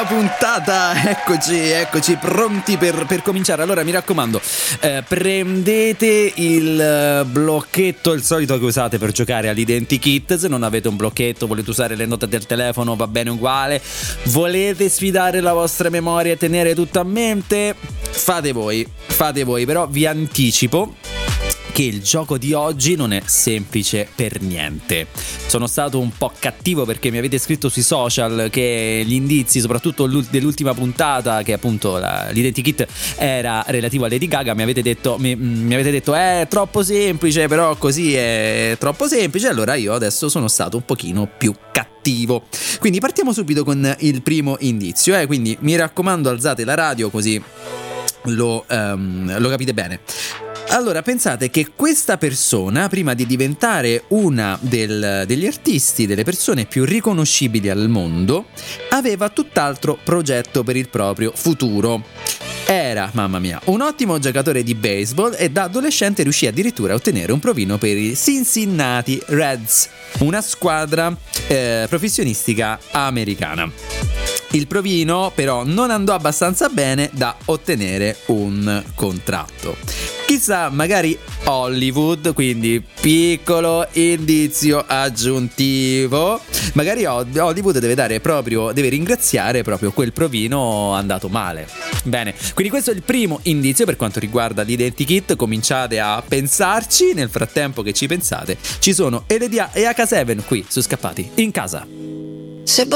nuova puntata, eccoci pronti per cominciare. Allora mi raccomando, prendete il blocchetto, il solito che usate per giocare all'identikit. Se non avete un blocchetto, volete usare le note del telefono, va bene uguale. Volete sfidare la vostra memoria e tenere tutto a mente, fate voi, però vi anticipo che il gioco di oggi non è semplice per niente. Sono stato un po' cattivo perché mi avete scritto sui social che gli indizi, soprattutto dell'ultima puntata, che appunto l'identikit era relativo a Lady Gaga, mi avete detto è troppo semplice, però così è troppo semplice. Allora io adesso sono stato un pochino più cattivo. Quindi partiamo subito con il primo indizio, quindi mi raccomando, alzate la radio così lo capite bene. Allora, pensate che questa persona, prima di diventare una degli artisti, delle persone più riconoscibili al mondo, aveva tutt'altro progetto per il proprio futuro. Era, mamma mia, un ottimo giocatore di baseball e da adolescente riuscì addirittura a ottenere un provino per i Cincinnati Reds, una squadra professionistica americana. Il provino però non andò abbastanza bene da ottenere un contratto. Chissà, magari Hollywood, quindi piccolo indizio aggiuntivo, magari Hollywood deve ringraziare proprio quel provino andato male. Bene, quindi questo è il primo indizio per quanto riguarda l'identikit. Cominciate a pensarci, nel frattempo che ci pensate ci sono Eledia e H7 qui su Scappati in casa. Se